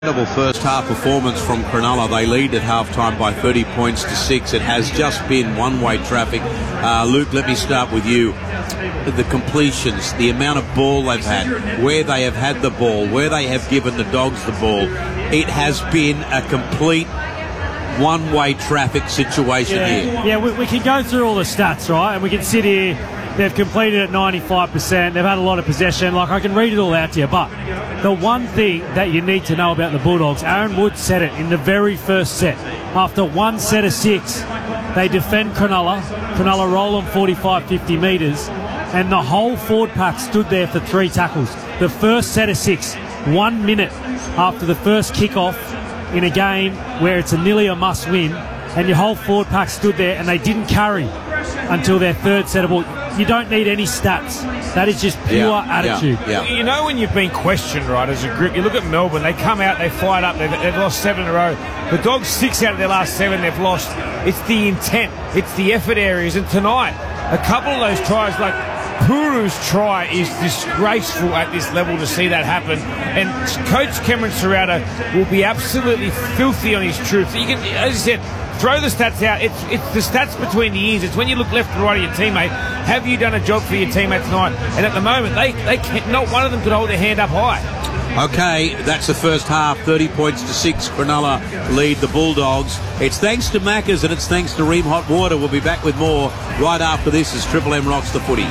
Incredible first half performance from Cronulla. They lead at halftime by 30 points to 6. It has just been one-way traffic. Luke, let me start with you. The completions, the amount of ball they've had, where they have had the ball, where they have given the Dogs the ball. It has been a complete one-way traffic situation here. Yeah, we can go through all the stats, right? And we can sit here. They've completed at 95%. They've had a lot of possession. Like, I can read it all out to you. But the one thing that you need to know about the Bulldogs, Aaron Wood said it in the very first set. After one set of 6, they defend Cronulla. Cronulla roll them 45, 50 metres. And the whole forward pack stood there for 3 tackles. The first set of 6, 1 minute after the first kickoff in a game where it's nearly a must-win, and your whole forward pack stood there and they didn't carry until their third set of ball. You don't need any stats. That is just pure attitude. Yeah. You know when you've been questioned, right, as a group, you look at Melbourne, they come out, they fight up, they've lost 7 in a row. The Dogs, 6 out of their last 7 they've lost. It's the intent, it's the effort areas. And tonight, a couple of those tries, like Puru's try, is disgraceful at this level to see that happen. And Coach Cameron Serrata will be absolutely filthy on his troops. You can, as I said, throw the stats out. It's the stats between the ears. It's when you look left and right of your teammate. Have you done a job for your teammate tonight? And at the moment, they can't, not one of them could hold their hand up high. Okay, that's the first half. 30 points to 6. Cronulla lead the Bulldogs. It's thanks to Macca's and it's thanks to Ream Hot Water. We'll be back with more right after this as Triple M rocks the footy.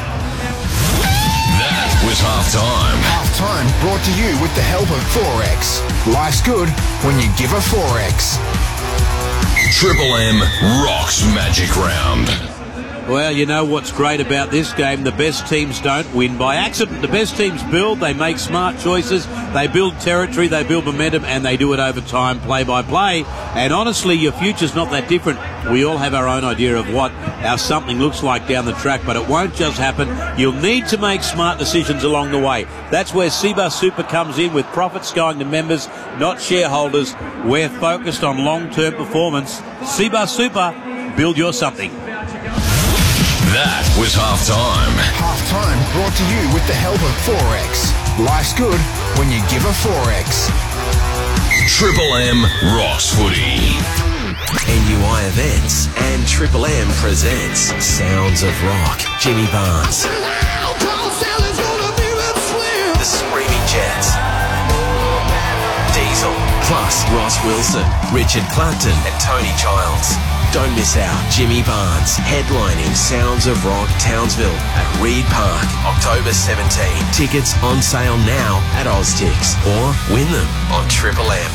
That was halftime. Halftime brought to you with the help of Forex. Life's good when you give a Forex. Triple M rocks Magic Round. Well, you know what's great about this game? The best teams don't win by accident. The best teams build, they make smart choices, they build territory, they build momentum, and they do it over time, play by play. And honestly, your future's not that different. We all have our own idea of what our something looks like down the track, but it won't just happen. You'll need to make smart decisions along the way. That's where CBA Super comes in, with profits going to members, not shareholders. We're focused on long-term performance. CBA Super, build your something. That was halftime. Halftime brought to you with the help of Forex. Life's good when you give a Forex. Triple M rocks footy. NUI Events and Triple M presents Sounds of Rock. Jimmy Barnes, The Screaming Jets, Diesel, plus Ross Wilson, Richard Clapton and Tony Childs. Don't miss out. Jimmy Barnes headlining Sounds of Rock Townsville at Reed Park, October 17. Tickets on sale now at Oztix or win them on Triple M.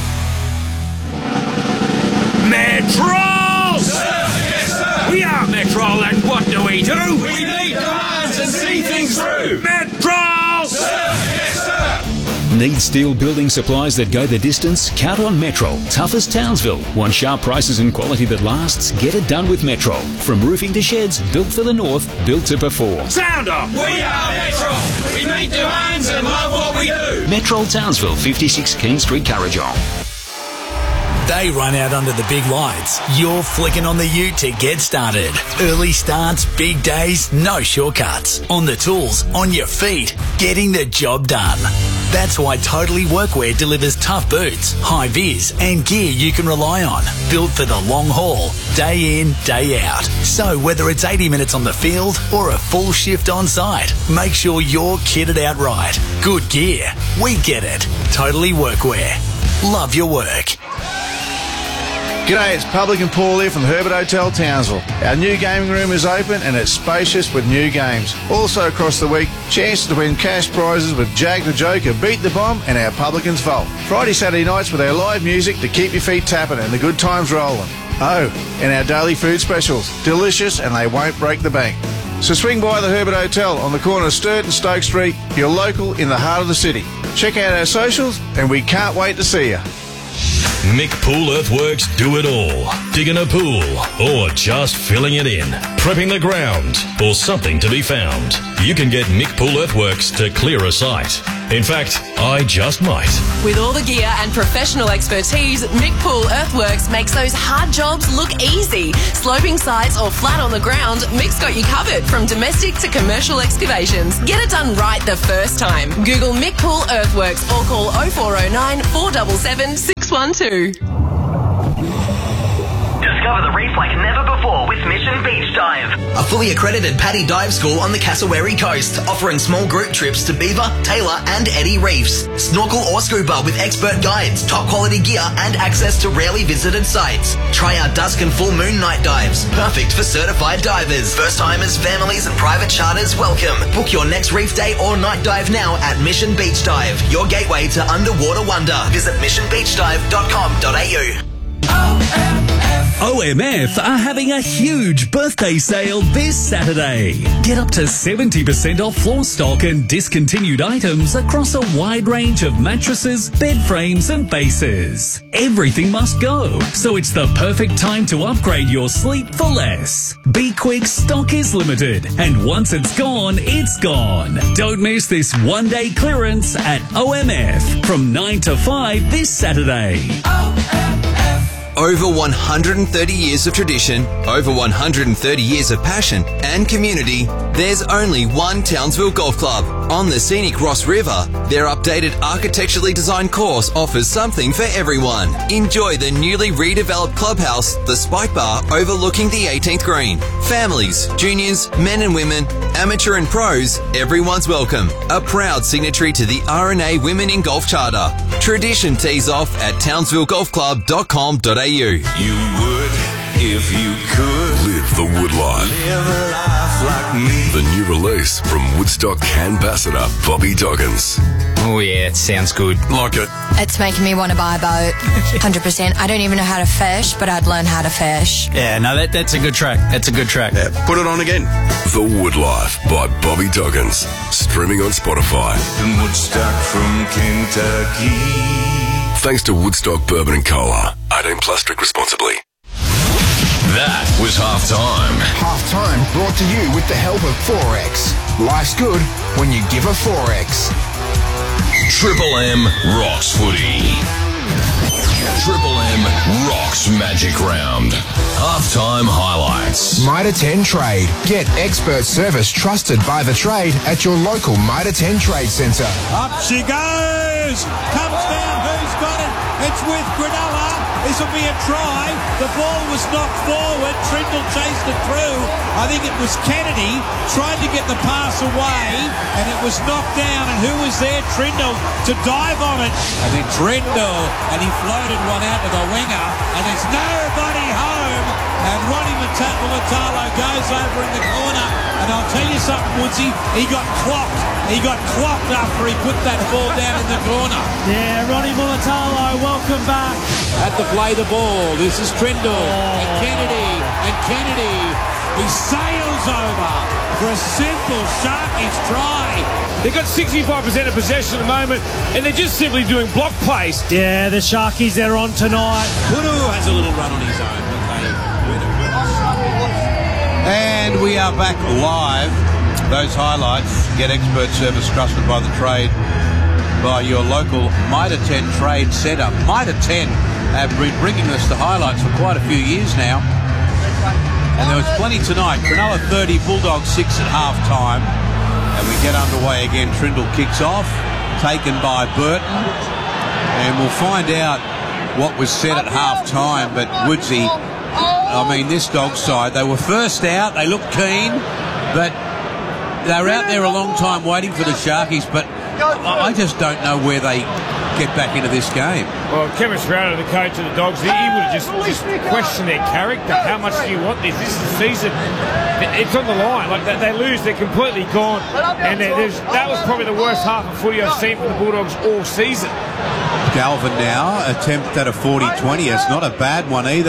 Metro! Yes, sir! We are Metro, and what do? We meet demands and see things through! Metro! Yes, sir! Need steel building supplies that go the distance? Count on Metro. Tough as Townsville. Want sharp prices and quality that lasts? Get it done with Metro. From roofing to sheds, built for the north, built to perform. Sound off! We are Metro! We meet demands and love what we do! Metro Townsville, 56 King Street, Currajong. They run out under the big lights. You're flicking on the ute to get started. Early starts, big days, no shortcuts. On the tools, on your feet, getting the job done. That's why Totally Workwear delivers tough boots, high vis and gear you can rely on. Built for the long haul, day in, day out. So whether it's 80 minutes on the field or a full shift on site, make sure you're kitted out right. Good gear. We get it. Totally Workwear. Love your work. G'day, it's Public and Paul here from the Herbert Hotel Townsville. Our new gaming room is open and it's spacious with new games. Also across the week, chances to win cash prizes with Jag the Joker, Beat the Bomb and our Publicans Vault. Friday, Saturday nights with our live music to keep your feet tapping and the good times rolling. Oh, and our daily food specials. Delicious and they won't break the bank. So swing by the Herbert Hotel on the corner of Sturt and Stoke Street, your local in the heart of the city. Check out our socials and we can't wait to see you. Mick Pool Earthworks do it all. Digging a pool or just filling it in. Prepping the ground or something to be found. You can get Mick Pool Earthworks to clear a site. In fact, I just might. With all the gear and professional expertise, Mick Pool Earthworks makes those hard jobs look easy. Sloping sites or flat on the ground, Mick's got you covered from domestic to commercial excavations. Get it done right the first time. Google Mick Pool Earthworks or call 0409 477 612. Discover the reef like never before with Mission Beach Dive. A fully accredited PADI dive school on the Cassowary coast, offering small group trips to Beaver, Taylor and Eddie reefs. Snorkel or scuba with expert guides, top quality gear and access to rarely visited sites. Try our dusk and full moon night dives, perfect for certified divers. First timers, families and private charters welcome. Book your next reef day or night dive now at Mission Beach Dive, your gateway to underwater wonder. Visit missionbeachdive.com.au. OMF are having a huge birthday sale this Saturday. Get up to 70% off floor stock and discontinued items across a wide range of mattresses, bed frames and bases. Everything must go, so it's the perfect time to upgrade your sleep for less. Be quick, stock is limited, and once it's gone, it's gone. Don't miss this one-day clearance at OMF from 9 to 5 this Saturday. Over 130 years of tradition, over 130 years of passion and community, there's only one Townsville Golf Club. On the scenic Ross River, their updated architecturally designed course offers something for everyone. Enjoy the newly redeveloped clubhouse, the Spike Bar overlooking the 18th green. Families, juniors, men and women, amateur and pros, everyone's welcome. A proud signatory to the RNA Women in Golf Charter. Tradition tees off at townsvillegolfclub.com.au. You would if you could live the Wood life. Live a life like me. The new release from Woodstock ambassador Bobby Doggins. Oh yeah, it sounds good. Like it. It's making me want to buy a boat. 100%. I don't even know how to fish, but I'd learn how to fish. Yeah, no, that's a good track. That's a good track. Yeah, put it on again. The Wood Life by Bobby Doggins. Streaming on Spotify. And Woodstock from Kentucky. Thanks to Woodstock Bourbon and Cola. 18 plus, drink responsibly. That was halftime. Halftime brought to you with the help of Forex. Life's good when you give a Forex. Triple M rocks footy. Triple M rocks Magic Round. Halftime highlights. Mitre 10 Trade. Get expert service trusted by the trade at your local Mitre 10 Trade Centre. Up she goes. Comes down. Who's got it? It's with Granella. This will be a try. The ball was knocked forward. Trindle chased it through. I think it was Kennedy tried to get the pass away, and it was knocked down. And who was there? Trindle to dive on it. And then Trindle, and he floated one out to the winger, and there's nobody home. And Ronnie Mulatalo goes over in the corner. And I'll tell you something, Woodsy, he got clocked. He got clocked after he put that ball down in the corner. Yeah, Ronnie Mulatalo, welcome back. Had to play the ball. This is Trindle and Kennedy. He sails over for a simple Sharkies try. They've got 65% of possession at the moment, and they're just simply doing block plays. Yeah, the Sharkies, they're on tonight. Puru has a little run on his own, but they win it. And we are back live. Those highlights get expert service trusted by the trade by your local Mitre 10 Trade Centre. Mitre 10 have been bringing us the highlights for quite a few years now. And there was plenty tonight. Cronulla 30, Bulldogs 6 at half-time. And we get underway again. Trindle kicks off, taken by Burton. And we'll find out what was said at half-time. But Woodsy, I mean, this dog side, they were first out. They looked keen, but they were out there a long time waiting for the Sharkies. But I just don't know where they get back into this game. Well, Kevin Sprout, the coach of the Dogs, he would have just questioned their character. How much do you want this? This is the season. It's on the line. Like, they lose, they're completely gone. And that was probably the worst half of footy I've seen from the Bulldogs all season. Galvin now, attempt at a 40-20. It's not a bad one either.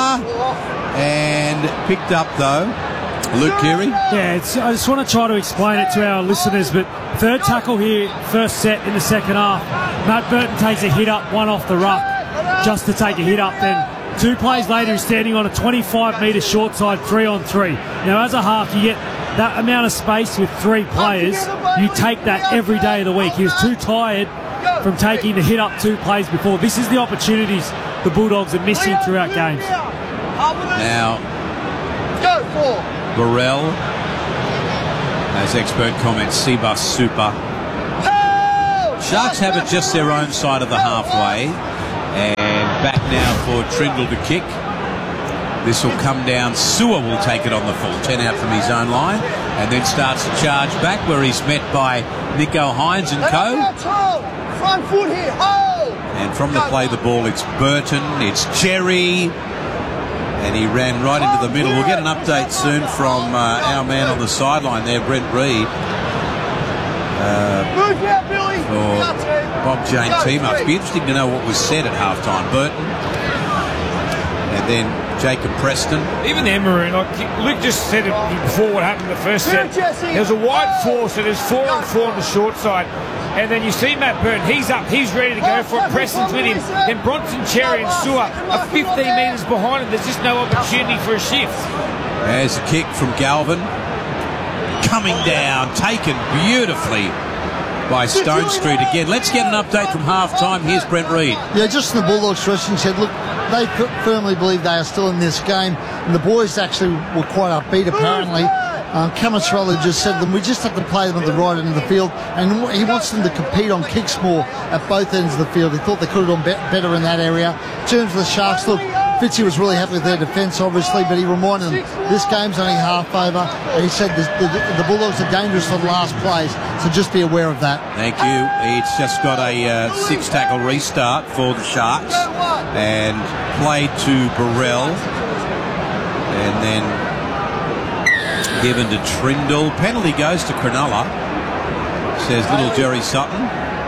And picked up, though. Luke Keary? Yeah, I just want to try to explain it to our listeners, but third tackle here, first set in the second half. Matt Burton takes a hit up, one off the ruck. just to take a hit up. Then 2 plays later, he's standing on a 25-metre short side 3-on-3. Now, as a half, you get that amount of space with 3 players. You take that every day of the week. He was too tired from taking the hit up 2 plays before. This is the opportunities the Bulldogs are missing throughout games. Now, Burrell, as expert comments, Seabus Super. Sharks have it just their own side of the halfway. And back now for Trindle to kick. This will come down. Sewer will take it on the full. 10 out from his own line. And then starts to charge back where he's met by Nico Hines and co. Front foot here. Hold. And from the play the ball, it's Burton, it's Cherry. And he ran right into the middle. We'll get an update soon from our man on the sideline there, Brent Reid. For Bob Jane team-up. It'd be interesting to know what was said at halftime. Burton. And then Jacob Preston. Even then, Maroon, like Luke just said it before what happened in the first set. There was a wide 4, so there's 4-on-4 on the short side. And then you see Matt Burton, he's up, he's ready to go for it. Preston's with him. Then Bronson, Cherry and Sewer are 15 metres behind him. There's just no opportunity for a shift. There's a kick from Galvin. Coming down, taken beautifully by Stone Street again. Let's get an update from half-time. Here's Brent Reid. Yeah, just in the Bulldogs dressing shed, look, they firmly believe they are still in this game. And the boys actually were quite upbeat, apparently. Camatrella just said to them, we just have to play them at the right end of the field, and he wants them to compete on kicks more at both ends of the field. He thought they could have done better in that area. In terms of the Sharks, look, Fitzy was really happy with their defence, obviously, but he reminded them this game's only half over, and he said the Bulldogs are dangerous for the last plays, so just be aware of that. Thank you. It's just got a 6-tackle restart for the Sharks, and played to Burrell, and then given to Trindle. Penalty goes to Cronulla, says little Jerry Sutton.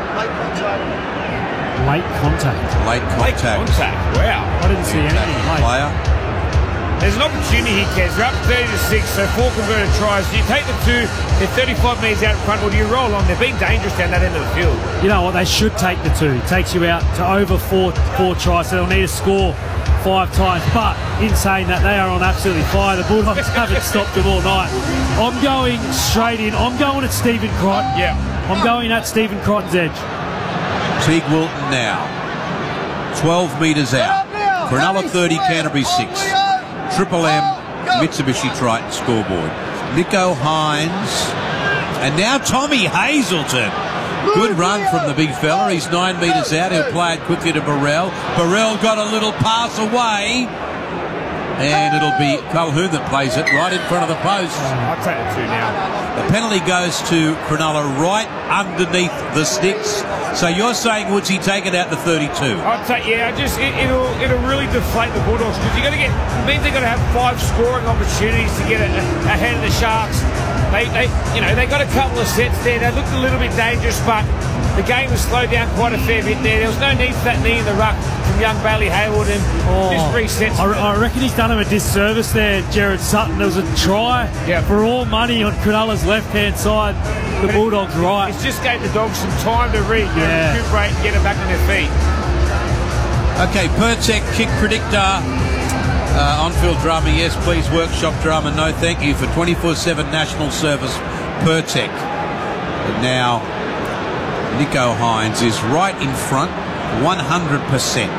Late contact. Wow. I didn't see anything. Player. There's an opportunity here, Kez. They're up 30-6, so 4 converted tries. Do you take the 2, they're 35 metres out in front, or do you roll on? They're being dangerous down that end of the field. You know what? They should take the 2. It takes you out to over four tries, so they'll need to score 5 times. But in saying that, they are on absolutely fire. The Bulldogs haven't stopped them all night. I'm going straight in. I'm going at Stephen Crichton. Yeah. I'm going at Stephen Crichton's edge. Teague Wilton now. 12 metres out. Cronulla 30, Canterbury 6. Triple M, Mitsubishi Triton scoreboard. Nico Hines. And now Tommy Hazelton. Good run from the big fella. He's 9 metres out. He'll play it quickly to Burrell. Burrell got a little pass away. And it'll be Calhoun that plays it right in front of the post. I'll take the 2 now. The penalty goes to Cronulla right underneath the sticks. So you're saying Woodsy take it out to 32? I'd say, yeah, it'll really deflate the Bulldogs, because it means they've got to have 5 scoring opportunities to get ahead of the Sharks. They got a couple of sets there. They looked a little bit dangerous, but the game was slowed down quite a fair bit there. There was no need for that knee in the ruck from young Bailey Hayward, and just resets. I reckon he's done him a disservice there, Jared Sutton. There was a try for all money on Cronulla's left-hand side. The Bulldogs right. It's just gave the Dogs some time to recuperate and get them back on their feet. Okay, Pertec kick predictor. On-field drama, yes, please. Workshop drama, no thank you. For 24/7 national service, Pertec. And now Nico Hines is right in front, 100%.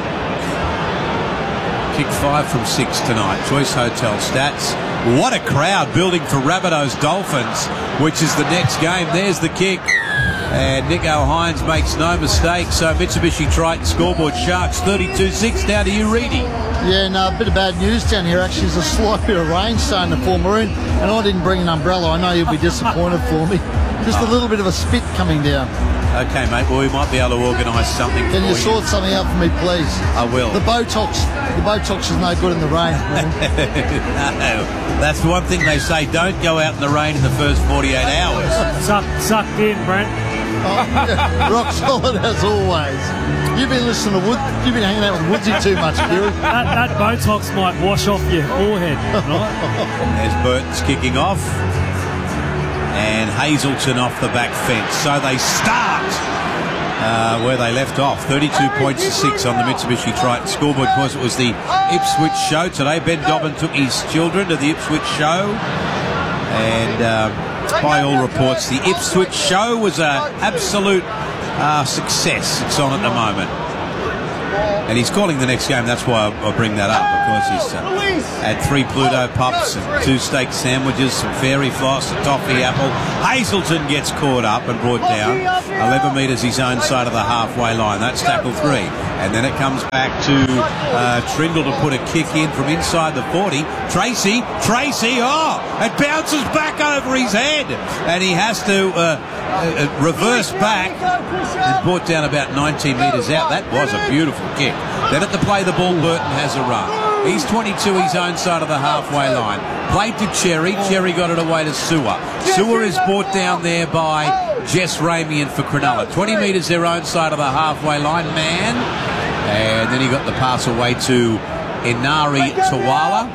Kick 5 from 6 tonight. Choice Hotel stats. What a crowd building for Rabbitohs Dolphins, which is the next game. There's the kick. And Nico Hines makes no mistake. So Mitsubishi Triton scoreboard, Sharks 32-6. Now to you, Reedy. Yeah, no, a bit of bad news down here. Actually, there's a slight bit of rain starting to fall, Maroon. And I didn't bring an umbrella. I know you'll be disappointed for me. Just a little bit of a spit coming down. Okay, mate. Well, we might be able to organise something for you. Can you sort something out for me, please? I will. The Botox is no good in the rain. No, that's the one thing they say. Don't go out in the rain in the first 48 hours. Sucked in, Brent. Yeah, rock solid as always. You've been listening to You've been hanging out with Woodsy too much, Kiri. That Botox might wash off your forehead, right? There's Burton's kicking off. And Hazelton off the back fence. So they start. where they left off. 32 points to 6 on the Mitsubishi Triton scoreboard. Of course, it was the Ipswich show today. Ben Dobbin took his children to the Ipswich show, and by all reports, the Ipswich show was an absolute success. It's on at the moment. And he's calling the next game. That's why I bring that up, because he's had 3 Pluto pups and 2 steak sandwiches, some fairy floss, a toffee apple. Hazelton gets caught up and brought down 11 metres his own side of the halfway line. That's tackle 3. And then it comes back to Trindle to put a kick in from inside the 40. Tracy, it bounces back over his head, and he has to reverse back and brought down about 19 metres out. That was a beautiful kick. Then at the play the ball, Burton has a run. He's 22 his own side of the halfway line. Played to Cherry. Cherry got it away to Sewer. Sewer is brought down there by Jess Ramian for Cronulla. 20 metres their own side of the halfway line. Man. And then he got the pass away to Inari Tawala.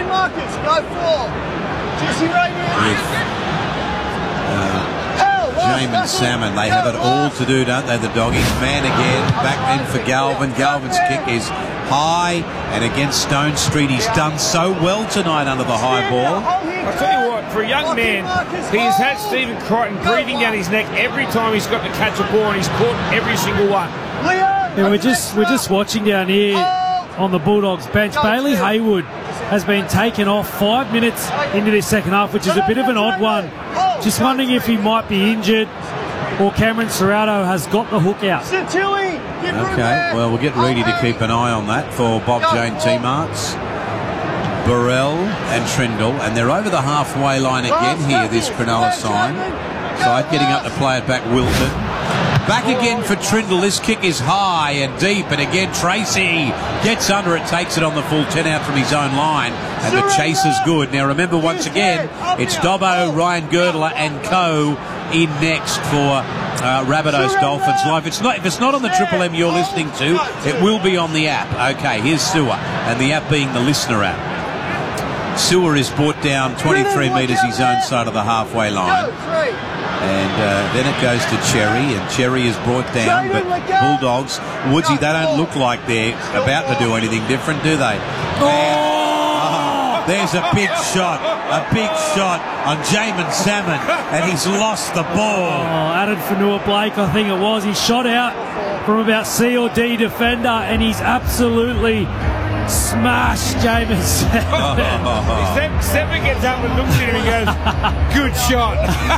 Jamin Salmon. They have it all to do, don't they, the doggies? Man again. Back then for Galvin. Galvin's kick is high, and against Stone Street, he's done so well tonight under the high ball. I'll tell you what, for a young man, he has had Stephen Crichton breathing down his neck every time he's got to catch a ball, and he's caught every single one. Yeah, we're just watching down here on the Bulldogs bench. Bailey Haywood has been taken off 5 minutes into this second half, which is a bit of an odd one. Just wondering if he might be injured or Cameron Serrato has got the hook out. Okay, well, we'll get ready to keep an eye on that for Bob Jane T-Marts. Burrell and Trindle, and they're over the halfway line again here, this Cronulla side getting up to play it back. Wilton back again for Trindle. This kick is high and deep, and again Tracy gets under it, takes it on the full 10 out from his own line, and the chase is good. Now remember, once again, it's Dobbo, Ryan Girdler and co in next for Rabbitohs Dolphins Live. If it's not on the Triple M you're listening to, it will be on the app. Okay, here's Sewer, and the app being the listener app. Sewer is brought down 23 metres his own side of the halfway line. And then it goes to Cherry, and Cherry is brought down, but Bulldogs, Woodsy, they don't look like they're about to do anything different, do they? There's a big shot on Jamin Salmon, and he's lost the ball. Adam Fanua-Blake, I think it was. He shot out from about C or D defender, and he's absolutely smashed Jamin Salmon. Salmon gets up and looks at him and goes, good shot.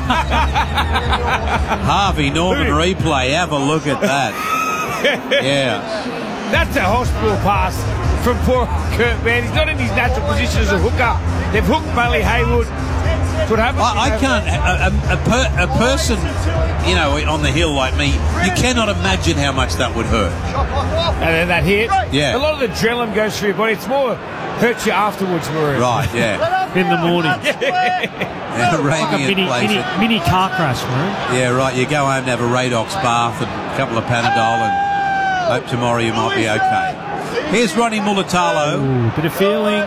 Harvey Norman replay, have a look at that. Yeah. That's a hospital pass from poor Kurt, man. He's not in his natural position as a hooker. They've hooked Bailey Haywood. What happened? I can't. A person, you know, on the hill like me, you cannot imagine how much that would hurt. And then that hit. Yeah. A lot of the adrenaline goes through your body. It's more hurts you afterwards, Maroon. Right. Yeah. In the morning. Like a mini car crash, Maroon. Yeah. Right. You go home to have a Radox bath and a couple of Panadol, and hope tomorrow you might be okay. Here's Ronnie Mulatalo. Ooh, bit of feeling.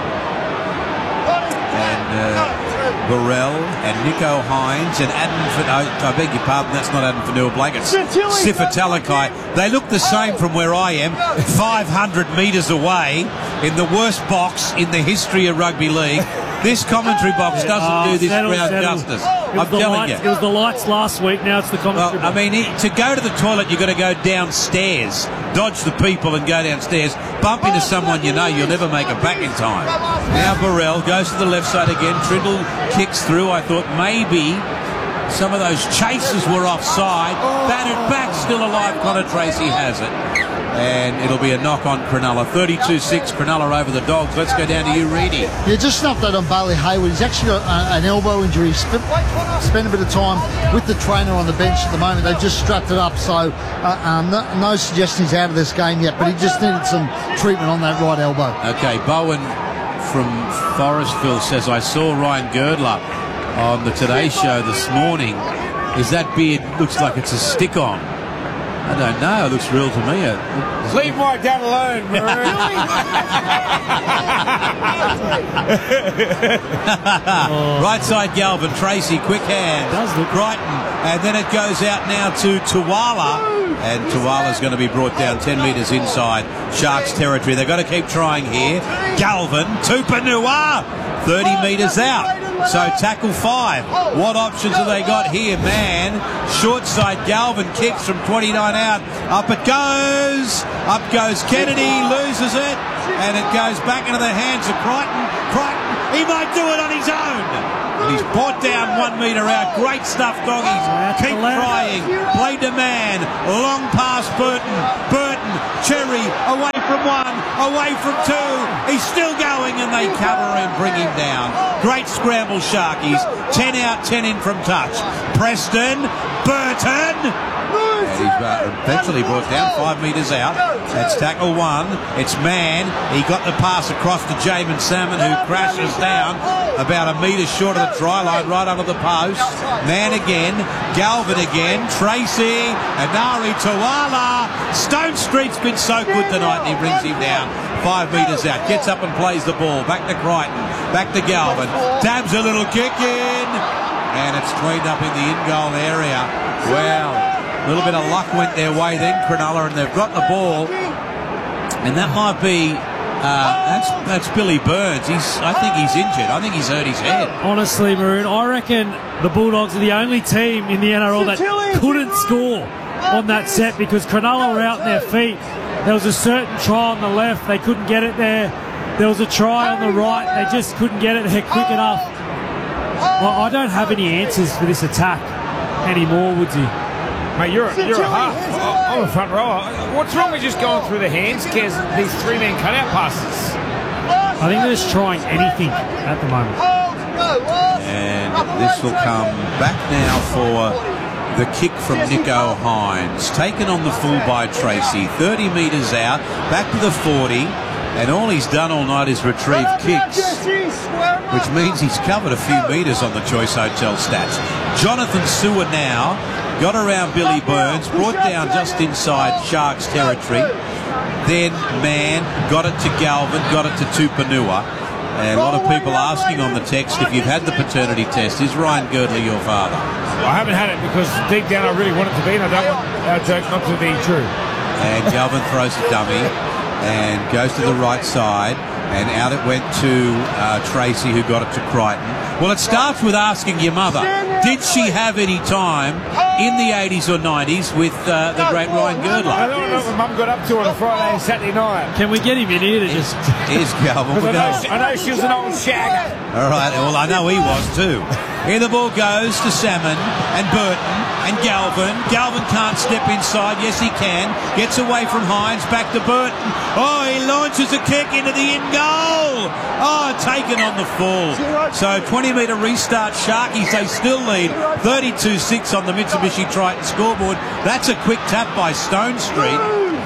And Burrell and Nico Hines and Adam, I beg your pardon, that's not Adam Fanua-Blake, it's Sifa Talakai. They look the same from where I am, 500 metres away, in the worst box in the history of rugby league. This commentary box doesn't do this ground justice. I'm telling you. It was the lights last week, now it's the commentary box. I mean, to go to the toilet, you've got to go downstairs, dodge the people and go downstairs, bump into someone you know, you'll never make it back in time. Now Burrell goes to the left side again. Trindle kicks through. I thought maybe some of those chases were offside. Batted back, still alive. Connor Tracy has it. And it'll be a knock on Cronulla. 32-6, Cronulla over the Dogs. Let's go down to you, Reedy. Yeah, just an update on Bailey Haywood. He's actually got an elbow injury. He spent a bit of time with the trainer on the bench at the moment. They've just strapped it up, so no suggestion he's out of this game yet, but he just needed some treatment on that right elbow. Okay, Bowen from Forestville says, I saw Ryan Girdler on the Today Show this morning. Is that beard looks like it's a stick-on? I don't know. It looks real to me. Leave Mike down alone, Right side Galvin, Tracy, quick hands. Brighton. And then it goes out now to Tawala. And Tuala's going to be brought down 10 metres inside Sharks territory. They've got to keep trying here. Galvin, Tupanua, 30 metres out. So tackle 5. What options have they got here? Man, short side Galvin kicks from 29 out. Up it goes. Up goes Kennedy, loses it. And it goes back into the hands of Crichton. Crichton, he might do it on his own. And he's brought down 1 metre out. Great stuff, doggies. Keep trying. Play to man. Long pass Burton. Burton, Cherry, away from 1, away from 2. He's still going and they cover and bring him down. Great scramble, Sharkies. 10 out, 10 in from touch. Preston, Burton. And he's eventually brought down 5 metres out. That's tackle 1. It's Man. He got the pass across to Jamin Salmon, who crashes down about a metre short of the try line, right under the post. Man again. Galvin again. Tracy. Anari Tuala. Stone Street's been so good tonight, and he brings him down 5 metres out. Gets up and plays the ball. Back to Crichton. Back to Galvin. Dabs a little kick in. And it's cleaned up in the in-goal area. Wow. A little bit of luck went their way then, Cronulla, and they've got the ball. And that might be, that's Billy Burns. I think he's injured. I think he's hurt his head. Honestly, Maroon, I reckon the Bulldogs are the only team in the NRL that couldn't score on that set because Cronulla were out on their feet. There was a certain try on the left. They couldn't get it there. There was a try on the right. They just couldn't get it there quick enough. Well, I don't have any answers for this attack anymore, Woodsy. Mate, you're a half. I'm a front rower. What's wrong with just going through the hands, Kez, these 3-man cutout passes? I think they're just trying anything at the moment. And this will come back now for the kick from Nico Hines. Taken on the full by Tracy. 30 metres out, back to the 40. And all he's done all night is retrieve kicks, which means he's covered a few metres on the Choice Hotel stats. Jonathan Sewer now got around Billy Burns, brought down just inside Sharks territory. Then Man got it to Galvin, got it to Tupanua. And a lot of people asking on the text if you've had the paternity test. Is Ryan Girdler your father? I haven't had it because deep down I really want it to be, and I don't want our joke not to be true. And Galvin throws a dummy and goes to the right side, and out it went to Tracy, who got it to Crichton. Well, it starts with asking your mother, did she have any time in the 80s or 90s with the great Ryan Girdler? I don't know what Mum got up to on a Friday and Saturday night. Can we get him in here to just... Here's Galvin. I know she was an old shagger. All right, well, I know he was too. Here the ball goes to Salmon and Burton and Galvin. Galvin can't step inside. Yes, he can. Gets away from Hines. Back to Burton. Oh, he launches a kick into the in goal. Oh, taken on the full. So 20-metre restart. Sharkies, they still lead 32-6 on the Mitsubishi Triton scoreboard. That's a quick tap by Stone Street.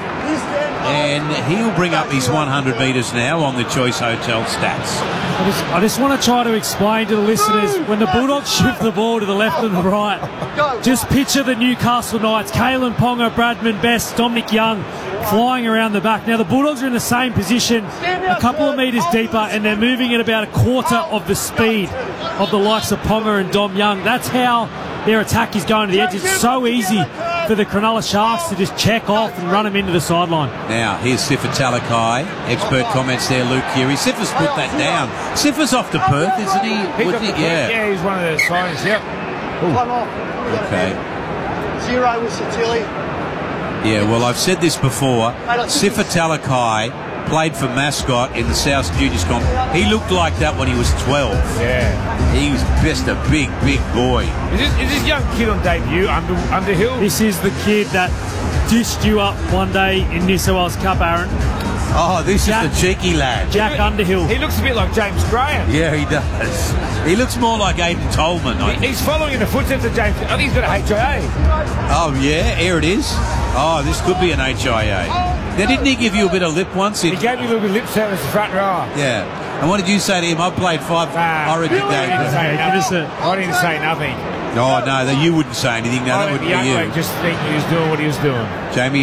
And he'll bring up his 100 metres now on the Choice Hotel stats. I just want to try to explain to the listeners, when the Bulldogs shift the ball to the left and the right, just picture the Newcastle Knights, Kalen Ponga, Bradman Best, Dominic Young flying around the back. Now the Bulldogs are in the same position, a couple of metres deeper, and they're moving at about a quarter of the speed of the likes of Ponga and Dom Young. That's how their attack is going to the edge. It's so easy for the Cronulla Sharks to just check off and run them into the sideline. Now, here's Sifa Talakai. Expert comments there, Luke Keary. Sifa's put that down. Sifa's off to Perth, isn't he? Yeah, he's one of the signings, yep. One off. Okay. 0 with Satili. Yeah, well, I've said this before. Sifa Talakai played for Mascot in the South Juniors Comp. He looked like that when he was 12. Yeah. He was just a big, big boy. Is this young kid on debut, Underhill? This is the kid that dished you up one day in New South Wales Cup, Aaron. Oh, this is the cheeky lad. Jack Underhill. He looks a bit like James Graham. Yeah, he does. He looks more like Aidan Tolman. He's following in the footsteps of James. I think he's got a HIA. Oh, yeah, here it is. Oh, this could be an HIA. Now, didn't he give you a bit of lip once? He gave me a little bit of lip service to front row. Yeah. And what did you say to him? I played 5 Origin games. I didn't say nothing. Oh, no, you wouldn't say anything. No, that wouldn't be you. Just think he was doing what he was doing. Jamie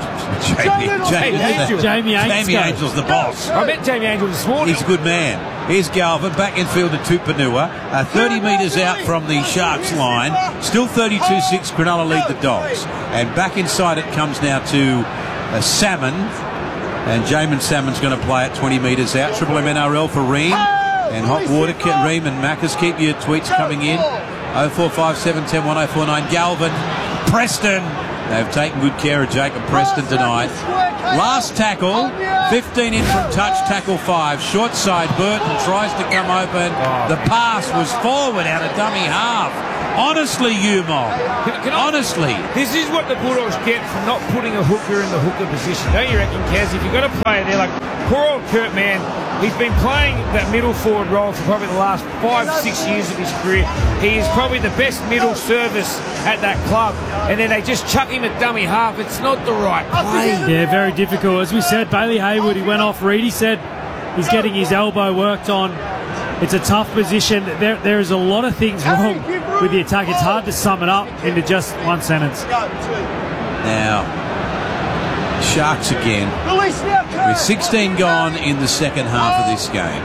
Angel's the boss. I met Jamie Angel this morning. He's a good man. Here's Galvin, back in field to Tupanua. 30 metres out from the Sharks line. Still 32-6, Cronulla lead the Dogs. And back inside it comes now to Salmon. And Jamin Salmon's going to play at 20 metres out. Triple M NRL for Ream. And Hot Water, Ream and Macca's. Keep your tweets coming in. 0457 10 1049. Galvin, Preston. They've taken good care of Jacob Preston tonight. Last tackle, 15 in from touch, tackle 5. Short side, Burton tries to come open. The pass was forward out of dummy half. Honestly, honestly. This is what the Bulldogs get from not putting a hooker in the hooker position. Don't you reckon, Kaz? If you've got a player there, like poor old Kurt Mann, he's been playing that middle forward role for probably the last 5-6 years of his career. He is probably the best middle service at that club. And then they just chuck him at dummy half. It's not the right play. Yeah, very difficult. As we said, Bailey Haywood, he went off read. He said he's getting his elbow worked on. It's a tough position. There is a lot of things wrong with the attack. It's hard to sum it up into just one sentence. Now, Sharks again. With 16 gone in the second half of this game.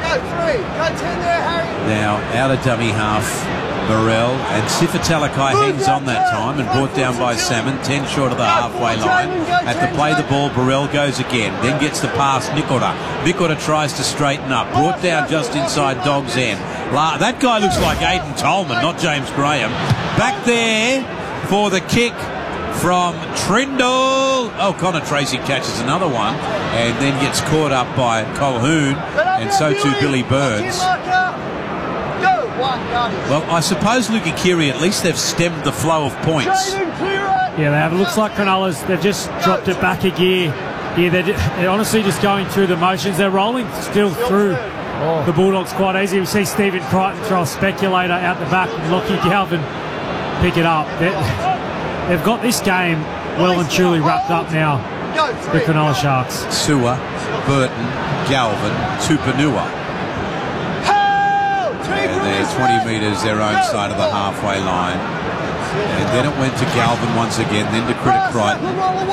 Now, out of dummy half, Burrell and Sifatalakai hangs on that time and brought down by Salmon, 10 short of the halfway line. At the play the ball, Burrell goes again, then gets the pass, Nikora. Nikora tries to straighten up, brought down just inside Dog's end. That guy looks like Aidan Tolman, not James Graham. Back there for the kick from Trindle. Oh, Connor Tracy catches another one and then gets caught up by Colquhoun, and so too Billy Burns. Well, I suppose Luki Keary, at least they've stemmed the flow of points. Yeah, they have. It looks like Cronulla's, they've just dropped it back a gear. Yeah, they're honestly just going through the motions. They're rolling still through the Bulldogs quite easy. We see Stephen Crichton throw a speculator out the back and Lockie Galvin pick it up. They've got this game well and truly wrapped up now, the Cronulla Sharks. Sewer, Burton, Galvin, Tupanua. And they're 20 metres their own side of the halfway line. And then it went to Galvin once again, then to Crichton.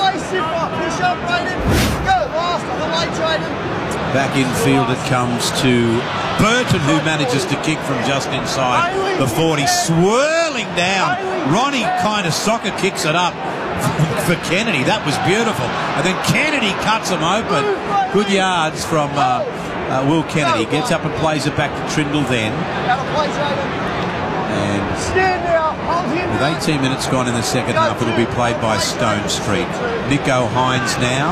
Back in field it comes to Burton, who manages to kick from just inside the 40, swirling down. Ronnie kind of soccer kicks it up for Kennedy. That was beautiful. And then Kennedy cuts him open. Good yards from Will Kennedy. Gets up and plays it back to Trindle then. And with 18 minutes gone in the second half, it'll be played by Stone Street. Nico Hines now.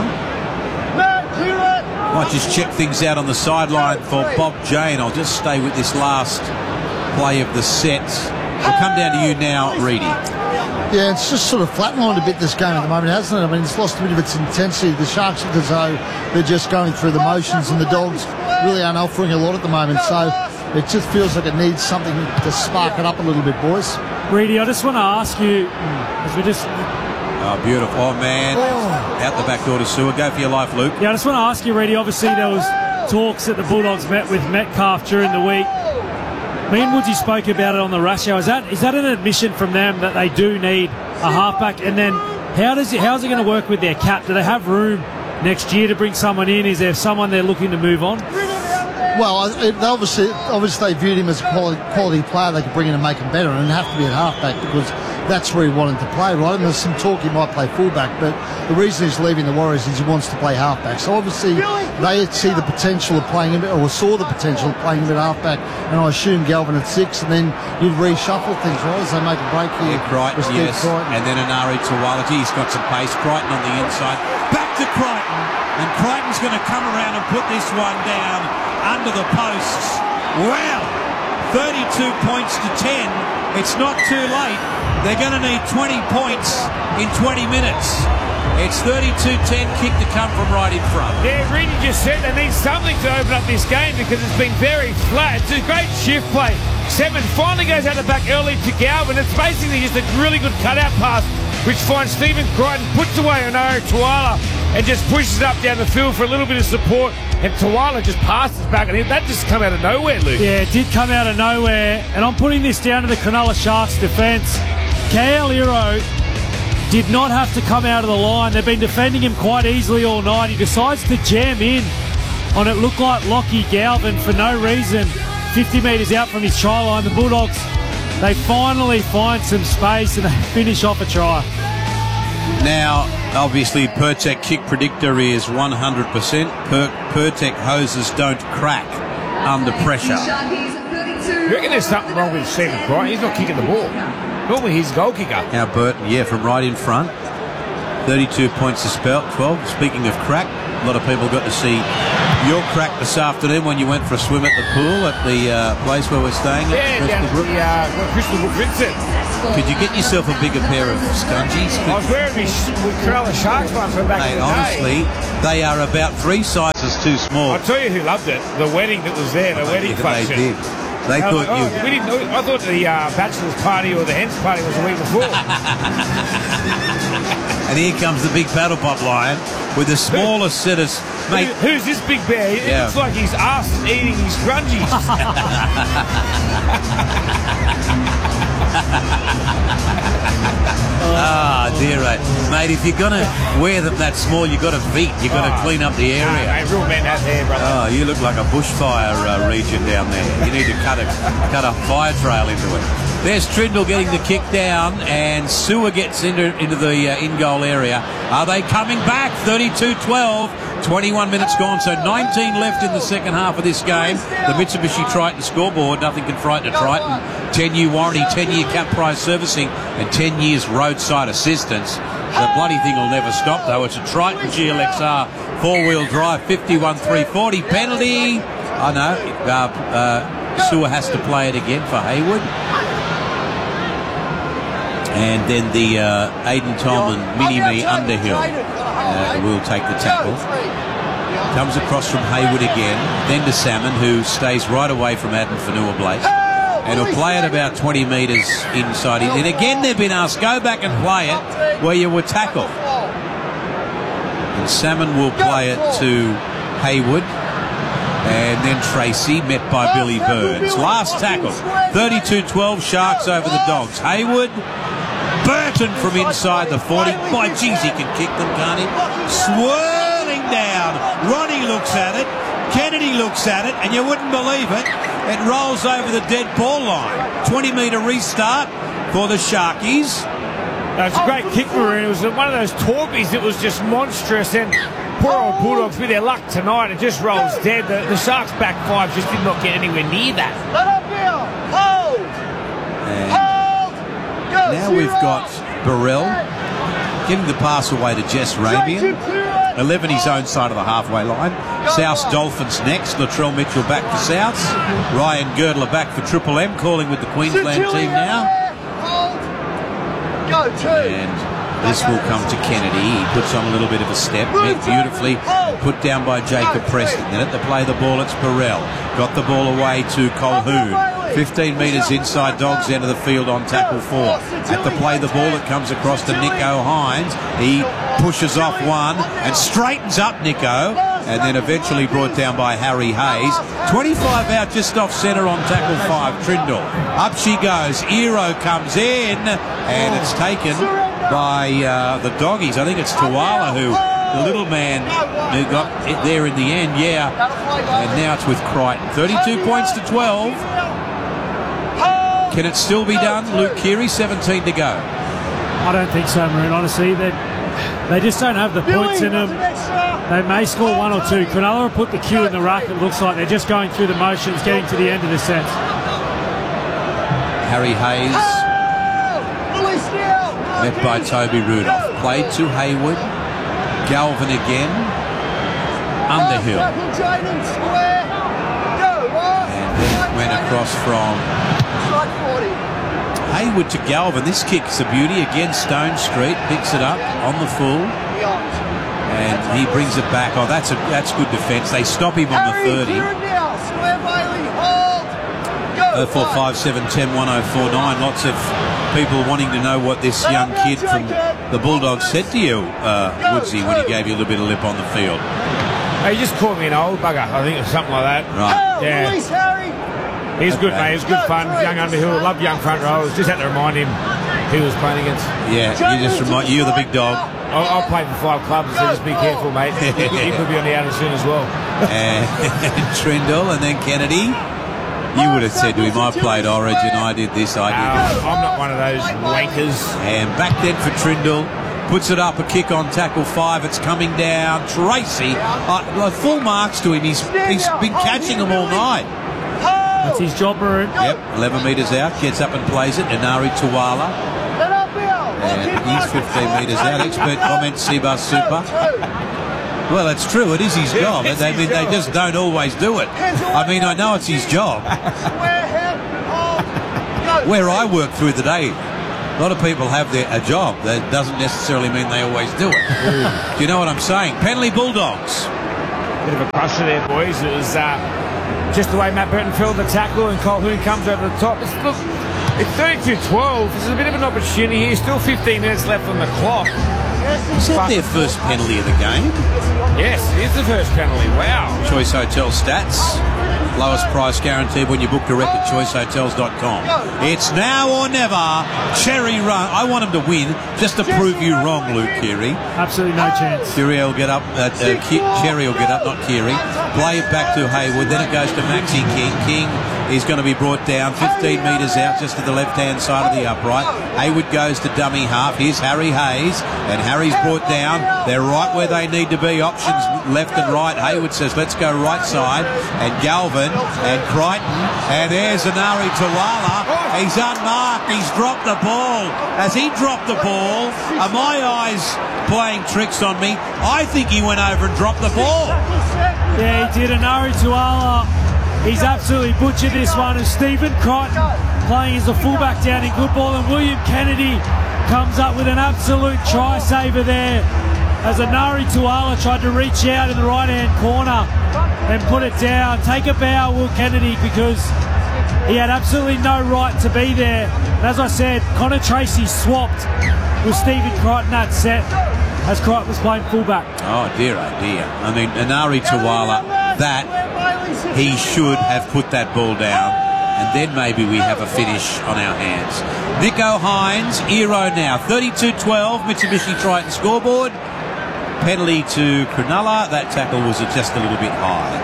Might just check things out on the sideline for Bob Jane. I'll just stay with this last play of the set. We'll come down to you now, Reedy. Yeah, it's just sort of flatlined a bit, this game at the moment, hasn't it? I mean, it's lost a bit of its intensity. The Sharks look as though they're just going through the motions, and the Dogs really aren't offering a lot at the moment. So it just feels like it needs something to spark it up a little bit, boys. Reedy, I just want to ask you, as we just... Oh, beautiful. Oh, man. Out the back door to Sewer. Go for your life, Luke. Yeah, I just want to ask you, Reedy, obviously there was talks that the Bulldogs met with Metcalf during the week. Me and Woodsy spoke about it on the Rush Hour. Is that an admission from them that they do need a halfback? And then how's it going to work with their cap? Do they have room next year to bring someone in? Is there someone they're looking to move on? Well, obviously they viewed him as a quality player they could bring in and make him better, and it'd have to be at halfback because that's where he wanted to play, right? And there's some talk he might play fullback, but the reason he's leaving the Warriors is he wants to play halfback. So obviously they see the potential of playing him, or saw the potential of playing him at halfback, and I assume Galvin at 6, and then you'd reshuffle things, right, as they make a break here. Yeah, Crichton, yes. Crichton. And then Anari Tawalaji, he's got some pace. Crichton on the inside. Back to Crichton, and Crichton's going to come around and put this one down under the posts. Wow! 32 points to 10. It's not too late. They're going to need 20 points in 20 minutes. It's 32-10 kick to come from right in front. Yeah, Reedy just said they need something to open up this game because it's been very flat. It's a great shift play. Seven finally goes out the back early to Galvin. It's basically just a really good cutout pass which finds Stephen Crichton puts away Onaro Tuala and just pushes up down the field for a little bit of support, and Tuala just passes back, and that just come out of nowhere, Luke. Yeah, it did come out of nowhere, and I'm putting this down to the Cronulla Sharks defence. Kaeliro did not have to come out of the line. They've been defending him quite easily all night. He decides to jam in on it looked like Lockie Galvin for no reason. 50 metres out from his try line. The Bulldogs, they finally find some space and they finish off a try. Now, obviously, Pertek kick predictor is 100%. Pertek hoses don't crack under pressure. You reckon there's something wrong with Stephen Crichton? He's not kicking the ball. Normally he's goal kicker. Now Burton, yeah, from right in front. 32 points to 12. Speaking of crack, a lot of people got to see your crack this afternoon when you went for a swim at the pool at the place where we're staying at. Yeah, down at the Crystal Brook Vincent. Could you get yourself a bigger pair of scunchies? I was wearing my Cronulla Sharks one from back in the honestly, they are about 3 sizes too small. I'll tell you who loved it. The wedding that was there, the wedding function. They did. They thought you... We didn't know, I thought the bachelor's party or the hens party was the week before. And here comes the big paddle pop lion with the smallest set of... Mate, who's this big bear? It looks like his ass is eating his scrunchies. Dear, mate, if you're going to wear them that small, you've got to feet. You've got to clean up the area. Mate, real men out there, brother. Oh, you look like a bushfire region down there. You need to cut a fire trail into it. There's Trindle getting the kick down, and Sewer gets into the in-goal area. Are they coming back? 32-12. 21 minutes gone, so 19 left in the second half of this game. The Mitsubishi Triton scoreboard, nothing can frighten a Triton. 10-year warranty, 10-year cap price servicing, and 10 years roadside assistance. The bloody thing will never stop, though. It's a Triton GLXR 4-wheel drive, 51-340 penalty. I know. Sewer has to play it again for Hayward. And then the Aiden Tolman mini-me Underhill will take the tackle. Comes across from Hayward again, then to Salmon, who stays right away from Adam Fanua-Blake. And he'll play it about 20 metres inside. And again, they've been asked, go back and play it where you were tackled. And Salmon will play it to Hayward. And then Tracy, met by Billy Burns. Last tackle, 32-12, Sharks over the Dogs. Hayward, Burton from inside the 40. By geez, he can kick them, can't he? Swirling down. Ronnie looks at it. Kennedy looks at it, and you wouldn't believe it. It rolls over the dead ball line. 20-metre restart for the Sharkies. It's a great kick, Maroon. It was one of those torpies that was just monstrous, and poor old Bulldogs, with their luck tonight, it just rolls dead. The Sharks' back five just did not get anywhere near that. Now we've got Burrell giving the pass away to Jess Ramian. 11 his own side of the halfway line. South Dolphins next. Latrell Mitchell back for South. Ryan Girdler back for Triple M, calling with the Queensland team now. And this will come to Kennedy. He puts on a little bit of a step. Met beautifully. Put down by Jacob Preston. Then at the play the ball, it's Burrell. Got the ball away to Colhoun. 15 metres inside Dogs end of the field on tackle 4. At the play the ball, it comes across to Nico Hines. He pushes off one and straightens up Nico, and then eventually brought down by Harry Hayes. 25 out just off centre on tackle 5, Trindle. Up she goes. Eero comes in, and it's taken by the Doggies. I think it's Tuala who... the little man who got it there in the end, yeah. And now it's with Crichton. 32 points to 12. Can it still be done? Luke Keary, 17 to go. I don't think so, Maroon, honestly. They just don't have the points in them. They may score 1 or 2. Cronulla will put the cue in the ruck. It looks like they're just going through the motions, getting to the end of the set. Harry Hayes, met by Toby Rudolph. Played to Hayward. Galvin again. Underhill. And then went across from Hayward to Galvin. This kick's a beauty. Again, Stone Street picks it up on the full. And he brings it back. Oh, that's good defence. They stop him on the 30. 0457101049. Lots of people wanting to know what this young kid from the Bulldogs said to you, Woodsy, when he gave you a little bit of lip on the field. He just called me an old bugger, I think, or something like that. Right. Yeah. He's good, mate. He's good fun. Young Underhill. Love young front rows. Just had to remind him who he was playing against. Yeah, you just remind you're the big dog. I'll play for 5 clubs, so just be careful, mate. He could be on the outer soon as well. And Trindle, and then Kennedy. You would have said to him, I played Origin, I did this, I did that. I'm not one of those wankers. And back then for Trindle. Puts it up, a kick on tackle 5. It's coming down. Tracy, full marks to him. He's been catching them all night. That's his job, Maroon. Yep, 11 metres out, gets up and plays it. Inari Tuala. And he's 15 metres out. Expert comment, Seabus Super. Well, it's true, it is his job. They just don't always do it. I mean, I know it's his job. Where I work through the day, a lot of people have a job. That doesn't necessarily mean they always do it. Do you know what I'm saying? Penley Bulldogs. Bit of a crusher there, boys. It was just the way Matt Burton filled the tackle and Colquhoun comes over the top. It's 32-12. This is a bit of an opportunity here. Still 15 minutes left on the clock. Is that their first penalty of the game? Yes, it is the first penalty. Wow. Choice Hotel stats. Lowest price guaranteed when you book direct at choicehotels.com. It's now or never. Cherry run. I want him to win just to prove you wrong, Luke Keary. Absolutely no chance. Cherry will get up, Cherry will get up, not Keary. Play it back to Hayward. Then it goes to Maxi King. King is going to be brought down 15 metres out just to the left-hand side of the upright. Hayward goes to dummy half. Here's Harry Hayes. And Harry's brought down. They're right where they need to be. Options left and right. Hayward says, let's go right side. And Galvin and Crichton. And there's Inari Tuala. He's unmarked. He's dropped the ball. Has he dropped the ball? Are my eyes playing tricks on me? I think he went over and dropped the ball. Yeah, he did. Inari Tuala. He's absolutely butchered this one. And Stephen Crichton playing as a fullback down in good ball. And William Kennedy comes up with an absolute try saver there as Inari Tuala tried to reach out in the right-hand corner and put it down. Take a bow, Will Kennedy, because he had absolutely no right to be there. And as I said, Connor Tracy swapped with Stephen Crichton that set as Crichton was playing fullback. Oh dear, oh dear. I mean, Inari Tuala, that he should have put that ball down, and then maybe we have a finish on our hands. Nico Hines, Eero now. 32-12, Mitsubishi Triton scoreboard. Penalty to Cronulla. That tackle was just a little bit high.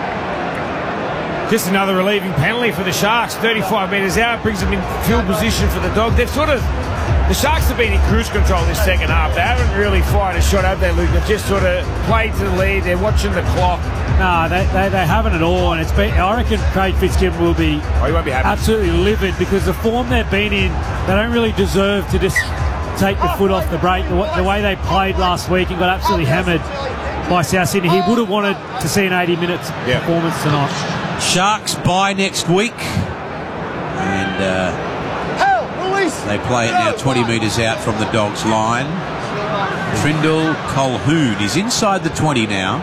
Just another relieving penalty for the Sharks. 35 metres out, brings them in field position for the Dog. The Sharks have been in cruise control this second half. They haven't really fired a shot, have they, Luke? They've just sort of played to the lead. They're watching the clock. No, they haven't at all. And I reckon Craig Fitzgibbon will be, he won't be happy. Absolutely livid, because the form they've been in, they don't really deserve to just take the foot off the brake. The way they played last week and got absolutely hammered by South Sydney. He would have wanted to see an 80 minutes performance tonight. Sharks bye next week. And they play it now 20 metres out from the Dogs' line. Trindle Colquhoun is inside the 20 now.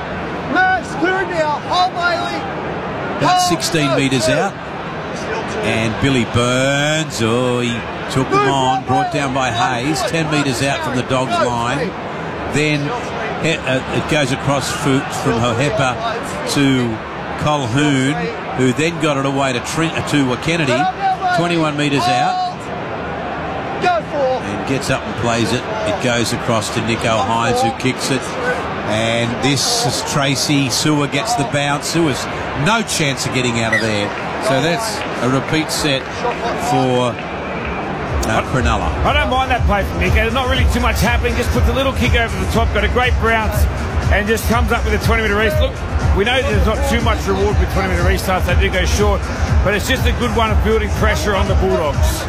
About 16 metres out. And Billy Burns, he took them on, brought down by Hayes, 10 metres out from the Dogs' line. Then it goes across from Hohepa to Colquhoun, who then got it away to Kennedy, 21 metres out. And gets up and plays it. It goes across to Nico Hines, who kicks it. And this is Tracy. Sewer gets the bounce. Sewer's no chance of getting out of there. So that's a repeat set for Cronulla. I don't mind that play from Nico. There's not really too much happening. Just puts a little kick over the top. Got a great bounce. And just comes up with a 20-metre race. Look, we know there's not too much reward with 20-metre restarts. They do go short. But it's just a good one of building pressure on the Bulldogs.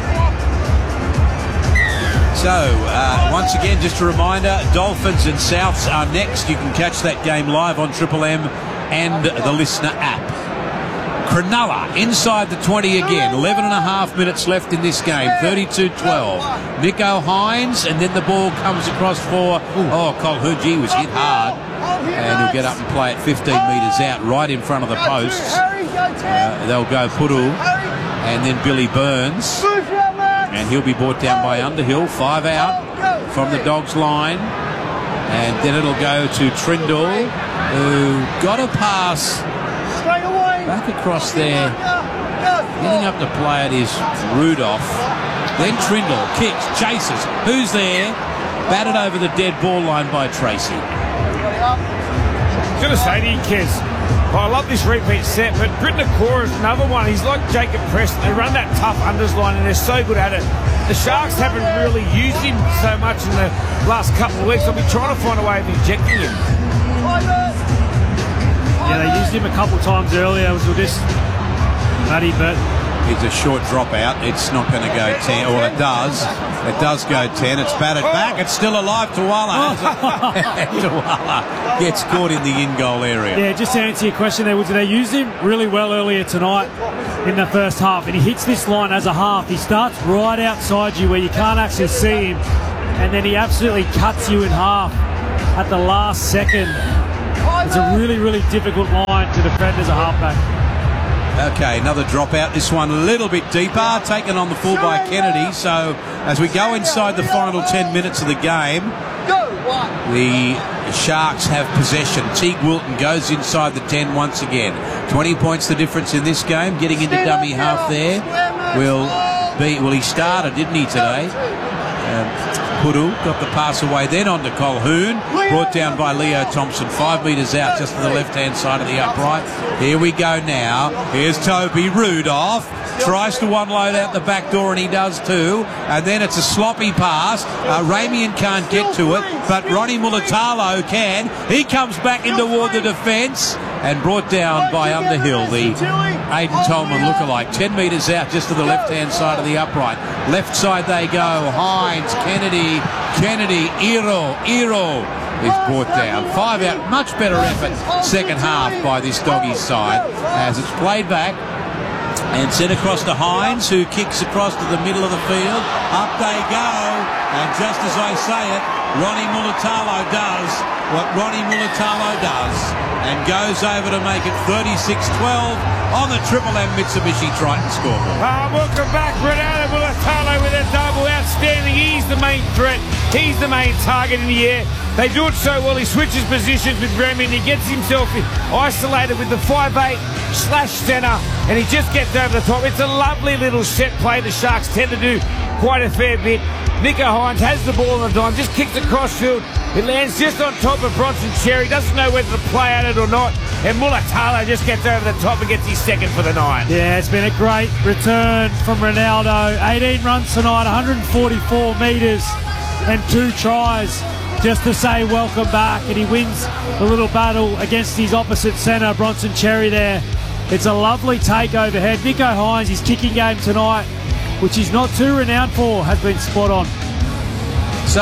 So, once again, just a reminder, Dolphins and Souths are next. You can catch that game live on Triple M and the Listener app. Cronulla inside the 20 again. 11 and a half minutes left in this game. 32-12. Nico Hines, and then the ball comes across for Colquhoun. Was hit hard. And he'll get up and play it 15 metres out, right in front of the posts. They'll go Puru and then Billy Burns. And he'll be brought down by Underhill. 5 out from the Dogs line. And then it'll go to Trindle, who got a pass back across there. Getting up to play it is Rudolph. Then Trindle kicks, chases. Who's there? Batted over the dead ball line by Tracy. I was going to say to you, Kez, I love this repeat set, but Britain Akora is another one. He's like Jacob Preston. They run that tough unders line and they're so good at it. The Sharks haven't really used him so much in the last couple of weeks. I'll be trying to find a way of injecting him. Yeah, they used him a couple times earlier. It was with this Matty, but it's a short drop out. It's not going to go 10. Well, it does. It does go 10. It's batted back. It's still alive. Tuala. Tuala gets caught in the in-goal area. Yeah, just to answer your question there, Woodsy, they used him really well earlier tonight in the first half, and he hits this line as a half. He starts right outside you where you can't actually see him, and then he absolutely cuts you in half at the last second. It's a really, really difficult line to defend as a halfback. Okay, another dropout. This one a little bit deeper, taken on the full by Kennedy. So as we go inside the final 10 minutes of the game, the Sharks have possession. Teague Wilton goes inside the 10 once again. 20 points the difference in this game. Getting into dummy half there will be... Well, he started, didn't he, today? Puru got the pass away, then on to Colhoun, brought down by Leo Thompson, 5 metres out just to the left-hand side of the upright. Here we go now. Here's Toby Rudolph, tries to one-load out the back door, and he does too. And then it's a sloppy pass. Ramian can't get to it, but Ronnie Mulatalo can. He comes back in toward the defence and brought down by Underhill, the Aidan Tolman lookalike. 10 metres out just to the left-hand side of the upright. Left side they go. Hines, Kennedy, Iro is brought down. 5 out. Much better effort second half by this Doggies side as it's played back and sent across to Hines, who kicks across to the middle of the field. Up they go, and just as I say it, Ronnie Mulatalo does what Ronnie Mulatalo does and goes over to make it 36-12 on the Triple M Mitsubishi Triton scoreboard. Welcome back, Ronaldo Mulatalo with a double. Outstanding. He's the main threat. He's the main target in the air. They do it so well. He switches positions with Remy and he gets himself isolated with the 5'8" / centre, and he just gets over the top. It's a lovely little set play. The Sharks tend to do quite a fair bit. Nico Hines has the ball on the dime, just kicks across field. It lands just on top of Bronson Cherry. Doesn't know whether to play at it or not. And Mulatalo just gets over the top and gets his second for the night. Yeah, it's been a great return from Ronaldo. 18 runs tonight, 144 metres and 2 tries. Just to say welcome back, and he wins the little battle against his opposite centre, Bronson Cherry there. It's a lovely take overhead. Nico Hines, his kicking game tonight, which he's not too renowned for, has been spot on. So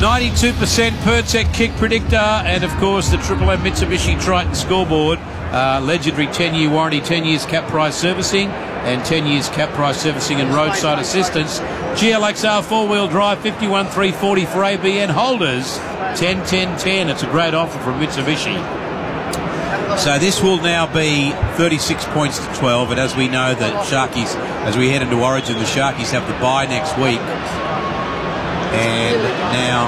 92% Pertec kick predictor, and of course the Triple M Mitsubishi Triton scoreboard. Legendary 10-year warranty, 10 years cap price servicing, and 10 years cap price servicing and roadside assistance. GLXR 4-wheel drive, 51,340 for ABN holders, 10-10-10. It's a great offer from Mitsubishi. So this will now be 36 points to 12, and as we know that Sharkies, as we head into Origin, the Sharkies have the bye next week. And now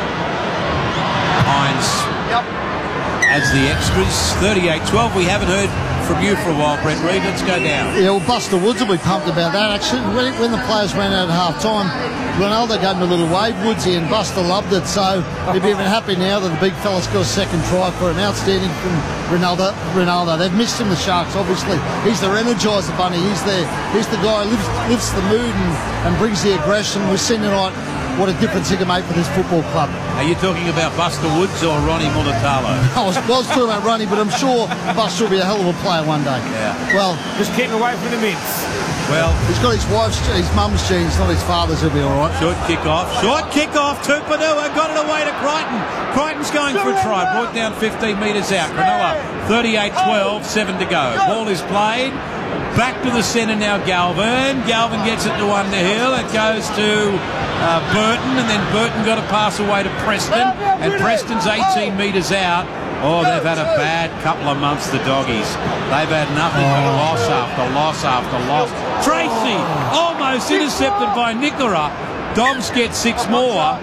Hines adds the extras, 38-12. We haven't heard from you for a while, Brent Reid. Let's go down. Yeah, well, Buster Woods will be pumped about that, actually. When the players ran out at half-time, Ronaldo gave him a little wave, Woodsy, and Buster loved it, so he'll be even happy now that the big fella's got a second try for an outstanding from Ronaldo. They've missed him, the Sharks, obviously. He's their energiser bunny. He's the guy who lifts the mood and brings the aggression. We've seen tonight what a difference he can make for this football club. Are you talking about Buster Woods or Ronnie Mulatalo? I was talking about Ronnie, but I'm sure Buster will be a hell of a player one day. Yeah. Well, just keep away from the mints. Well, he's got his mum's genes, not his father's. He'll be all right. Short kick off. Tupanua got it away to Crichton. Crichton's going for a try. Brought down 15 metres out. Cronulla 38-12, 7 to go. Ball is played. Back to the centre now, Galvin. Galvin gets it to Underhill. It goes to Burton, and then Burton got a pass away to Preston, and Preston's 18 metres out. Oh, they've had a bad couple of months, the doggies. They've had nothing but loss after loss after loss. Tracy, almost intercepted by Nicola. Dogs get 6 more.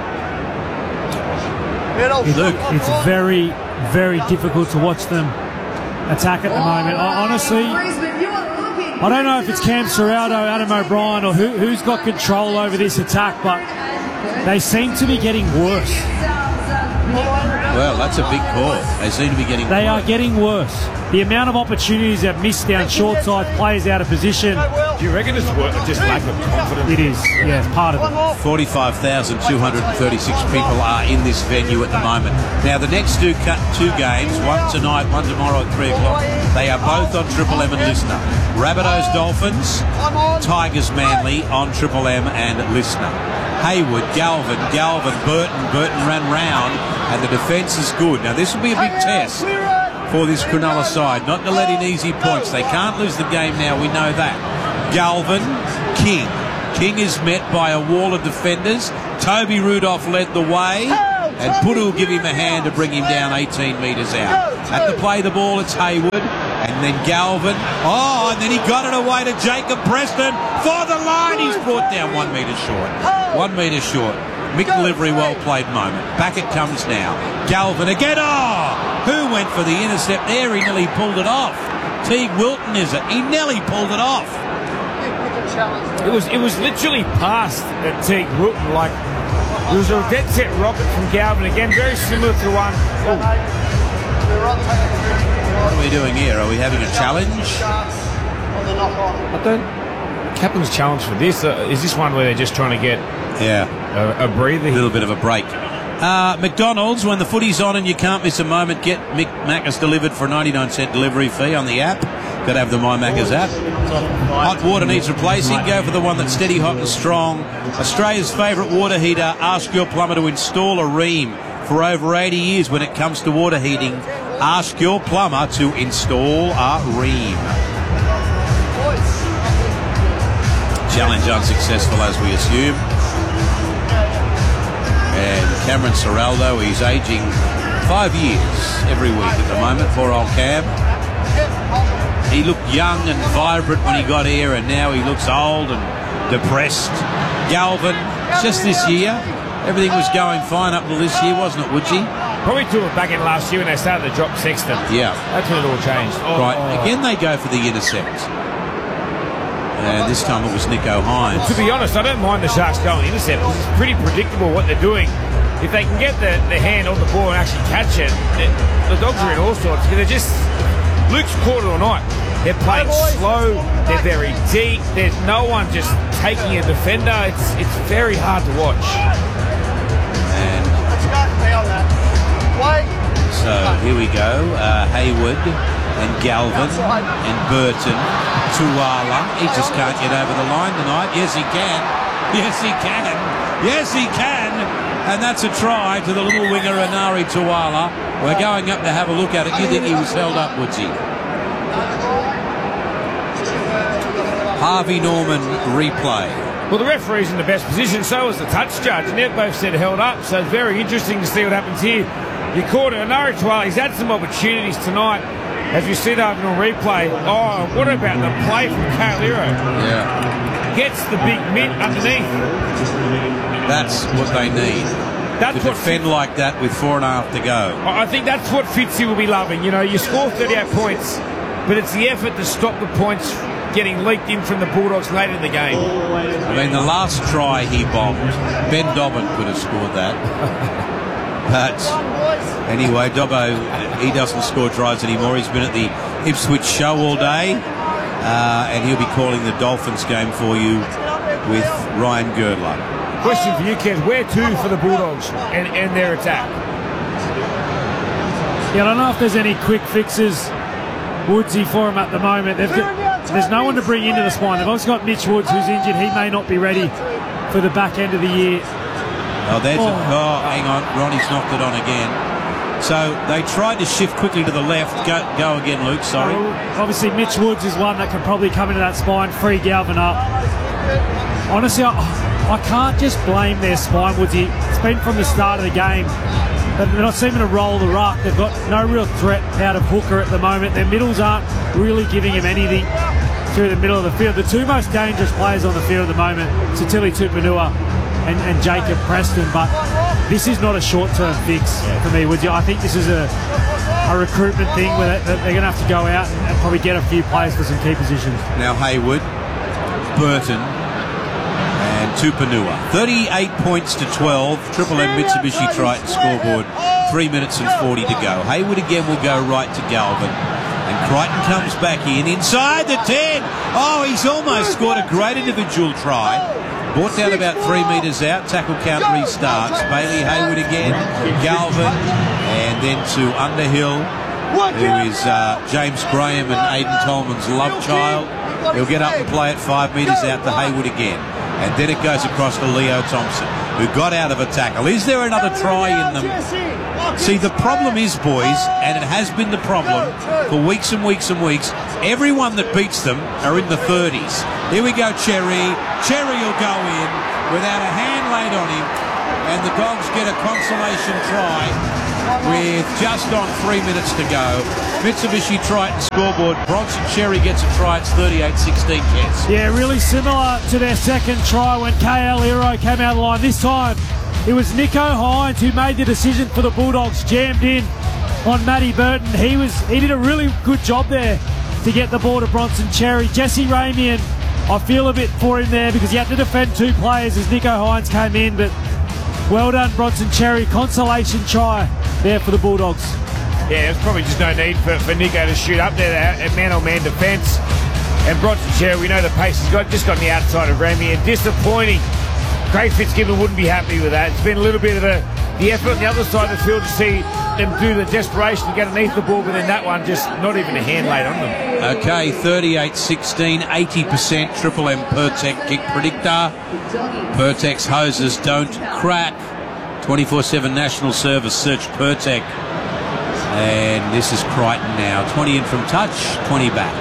Look, it's very, very difficult to watch them attack at the moment. Honestly, I don't know if it's Cam Serraldo, Adam O'Brien, or who's got control over this attack, but they seem to be getting worse. Well, that's a big call. They seem to be getting They are getting worse. The amount of opportunities they've missed down short side, players out of position. Do you reckon it's just lack of confidence? It is, yeah, part of it. 45,236 people are in this venue at the moment. Now, the next two games, one tonight, one tomorrow at 3 o'clock, they are both on Triple M and Listener. Rabbitohs Dolphins, Tigers Manly on Triple M and Listener. Haywood, Galvin, Burton ran round, and the defence is good. Now, this will be a big test for this Cronulla side, not to let in easy points. They can't lose the game now, we know that. Galvin, King. King is met by a wall of defenders. Toby Rudolph led the way, and Pudu will give him a hand to bring him down 18 metres out. At the play the ball, it's Haywood, and then Galvin. Oh, and then he got it away to Jacob Preston for the line. He's brought down 1 metre short. 1 metre short. Mick Delivery, well played moment. Back it comes now. Galvin again. Oh, who went for the intercept there? He nearly pulled it off. Teague Wilton, is it? He nearly pulled it off. It was literally past Teague Wilton. Like, it was a dead set rocket from Galvin again, very similar to one. Oh. What are we doing here? Are we having a challenge? I don't. Captain's challenge for this is this one where they're just trying to get a breather, a little bit of a break. McDonald's, when the footy's on and you can't miss a moment, get Mick Macca's delivered for a 99-cent delivery fee on the app. Got to have the My Macca's app. Hot water needs replacing. Go for the one that's steady, hot and strong. Australia's favourite water heater. Ask your plumber to install a Rheem. For over 80 years when it comes to water heating, ask your plumber to install a Rheem. Challenge unsuccessful, as we assume. And Cameron Serraldo, he's aging 5 years every week at the moment. Poor old Cam. He looked young and vibrant when he got here, and now he looks old and depressed. Galvin, just this year, everything was going fine up till this year, wasn't it, Woodgie? Probably till back in last year when they started to drop Sexton. Yeah. That's when it all changed. Right, again they go for the intercept. And this time it was Nico Hines. To be honest, I don't mind the Sharks going intercept. It's pretty predictable what they're doing. If they can get the hand on the ball and actually catch it, the Dogs are in all sorts. They're just... Luke's caught it all night. They're playing slow. They're very deep. There's no one just taking a defender. It's very hard to watch. And so here we go. Haywood and Galvin and Burton. Tuala. He just can't get over the line tonight. Yes, he can. Yes, he can. Yes, he can. And that's a try to the little winger, Anari Tuala. We're going up to have a look at it. You think he was held up, Woodsy? Harvey Norman replay. Well, the referee's in the best position, so is the touch judge. And they've both said held up, so it's very interesting to see what happens here. You caught it. Anari Tuala, he's had some opportunities tonight. As you see that on replay, oh, what about the play from Kailiro? Yeah. Gets the big mitt underneath. That's what they need. To defend like that with 4.5 to go. I think that's what Fitzy will be loving. You know, you score 38 points, but it's the effort to stop the points getting leaked in from the Bulldogs late in the game. I mean, the last try he bombed, Ben Dobbin could have scored that. But anyway, Dobbo, he doesn't score tries anymore. He's been at the Ipswich show all day, and he'll be calling the Dolphins game for you with Ryan Girdler. Question for you, Ken. Where to for the Bulldogs and their attack? Yeah, I don't know if there's any quick fixes, Woodsy, for him at the moment. There's no one to bring into the spine. They've also got Mitch Woods, who's injured. He may not be ready for the back end of the year. Oh, hang on. Ronnie's knocked it on again. So they tried to shift quickly to the left. Go again, Luke. Sorry. Obviously, Mitch Woods is one that can probably come into that spine, free Galvin up. Honestly, I can't just blame their spine, Woodsy. It's been from the start of the game. they're not seeming to roll the ruck. They've got no real threat out of hooker at the moment. Their middles aren't really giving him anything through the middle of the field. The two most dangerous players on the field at the moment, Satili Tupanua and Jacob Preston, but this is not a short-term fix for me, would you? I think this is a recruitment thing where they're going to have to go out and probably get a few players for some key positions. Now Hayward, Burton and Tupanua. 38 points to 12. Triple M Mitsubishi Triton scoreboard. 3 minutes and 40 to go. Hayward again will go right to Galvin. And Crichton comes back in inside the 10. Oh, he's almost scored a great individual try. Brought down about 3 metres out. Tackle count restarts. Bailey Hayward again. Galvin. And then to Underhill, who is James Graham and Aidan Tolman's love child. He'll get up and play it 5 metres out to Hayward again. And then it goes across to Leo Thompson, who got out of a tackle. Is there another try in them? See, the problem is, boys, and it has been the problem for weeks and weeks and weeks, everyone that beats them are in the 30s. Here we go, Cherry. Cherry will go in without a hand laid on him, and the Dogs get a consolation try with just on 3 minutes to go. Mitsubishi Triton scoreboard. Bronson Cherry gets a try. It's 38-16, Jets. Yeah, really similar to their second try when KL Hero came out of the line. This time, it was Nico Hines who made the decision for the Bulldogs, jammed in on Matty Burton. He did a really good job there to get the ball to Bronson Cherry. Jesse Ramian, I feel a bit for him there because he had to defend two players as Nico Hines came in, but well done, Bronson Cherry. Consolation try there for the Bulldogs. Yeah, there's probably just no need for Nico to shoot up there at man-on-man defence. And Bronson Cherry, we know the pace he's got, just got on the outside of Ramy, and disappointing. Craig Fitzgibbon wouldn't be happy with that. It's been a little bit of the effort on the other side of the field to see them do the desperation to get underneath the ball, but then that one just not even a hand laid on them. Okay, 38-16, 80% Triple M Pertec kick predictor. Pertec's hoses don't crack. 24/7 national service, search Pertec. And this is Crichton now. 20 in from touch, 20 back.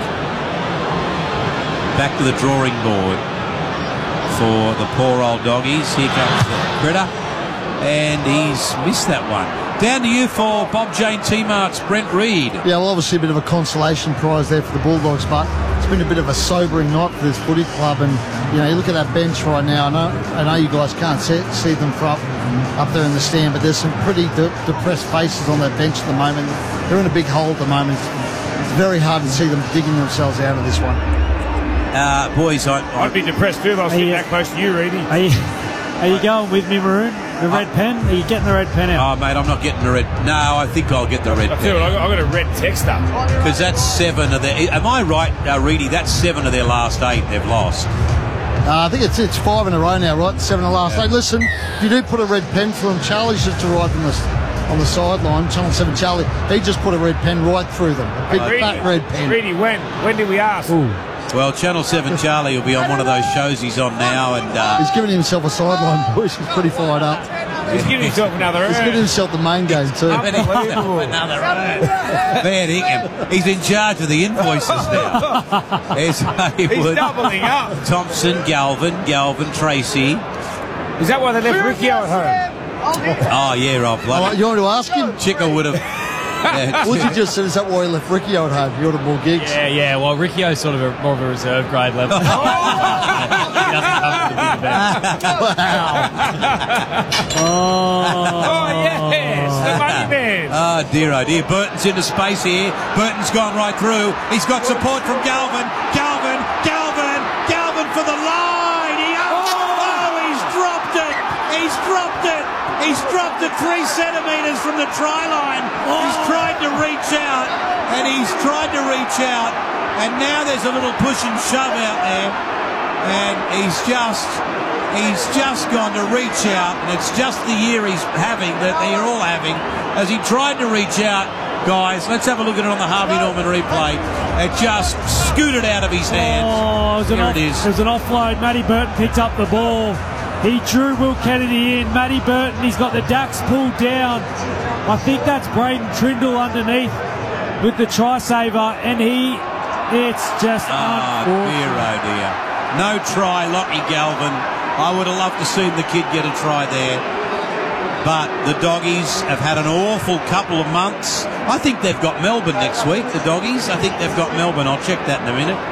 Back to the drawing board for the poor old doggies. Here comes the critter. And he's missed that one. Down to you for Bob Jane T-Mart's Brent Reid. Yeah, well, obviously a bit of a consolation prize there for the Bulldogs, but it's been a bit of a sobering night for this footy club. And, you know, you look at that bench right now. I know you guys can't see them from up there in the stand, but there's some pretty depressed faces on that bench at the moment. They're in a big hole at the moment. It's very hard to see them digging themselves out of this one. Boys, I'd be depressed too if I was sitting that close to you, Reedy. Are you going with me, Maroon? The red pen? Are you getting the red pen out? Oh, mate, I'm not getting the red. No, I think I'll get the red pen. I've got a red text up. Because that's 7 of their... Am I right, Reedy? That's 7 of their last 8 they've lost. I think it's 5 in a row now, right? 7 of the last 8. Listen, if you do put a red pen for them, Charlie's just arrived on the sideline, Channel 7 Charlie. He just put a red pen right through them. A big fat red pen. Reedy, when did we ask? Ooh. Well, Channel 7 Charlie will be on one of those shows he's on now, and he's giving himself a sideline, boys. He's pretty fired up. He's giving himself another He's giving himself the main game too. Another man, he's in charge of the invoices now. There's Hayward, he's doubling up. Thompson, Galvin, Tracy. Is that why they left Riccio at home? Oh yeah, Rob. You want to ask him? Chico would have. What you just said, is that why he left Riccio at home? He ordered more gigs. Yeah. Well, Riccio's sort of more of a reserve grade level. He doesn't come to the big events. Oh yes, the money man. Oh dear. Burton's into space here. Burton's gone right through. He's got support from Galvin for the line. He's dropped it. He's dropped it 3 centimetres from the try line. He's tried to reach out, and now there's a little push and shove out there, and he's just gone to reach out, and it's just the year he's having, that they're all having, as he tried to reach out. Guys, let's have a look at it on the Harvey Norman replay. It just scooted out of his hands. It was an offload. Matty Burton picked up the ball. He drew Will Kennedy in. Matty Burton, he's got the Dax pulled down. I think that's Braden Trindle underneath with the try saver, and it's just unfortunate. Dear. No try, Lockie Galvin. I would have loved to see the kid get a try there. But the Doggies have had an awful couple of months. I think they've got Melbourne next week, the Doggies. I think they've got Melbourne. I'll check that in a minute.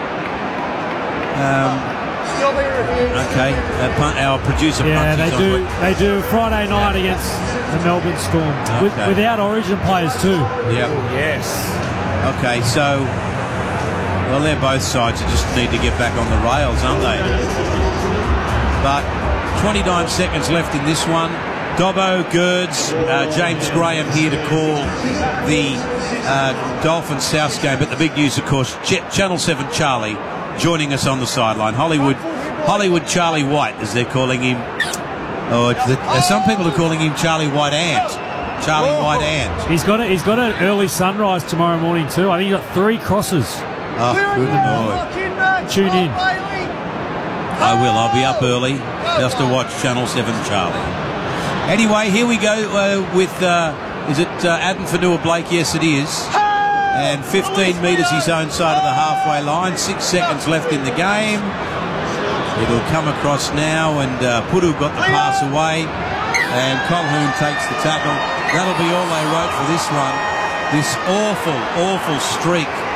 Okay, our producer punches on. They do Friday night against the Melbourne Storm. Okay. Without Origin players too. Yeah. Yes. Okay, so... Well, they're both sides that just need to get back on the rails, aren't they? But 29 seconds left in this one. Dobbo, Girds, James Graham here to call the Dolphins South game. But the big news, of course, Channel 7 Charlie joining us on the sideline. Hollywood Charlie White, as they're calling him. Some people are calling him Charlie White Ant. Charlie White Ant. He's got an early sunrise tomorrow morning too. I think he's got 3 crosses. Oh, good Lord. Tune in. I will. I'll be up early just to watch Channel 7 Charlie. Anyway, here we go with, is it Adam Fanua-Blake? Yes, it is. And 15 metres his own side of the halfway line. 6 seconds left in the game. It'll come across now, and Pudu got the pass away. And Colhoun takes the tackle. That'll be all they wrote for this one. This awful, awful streak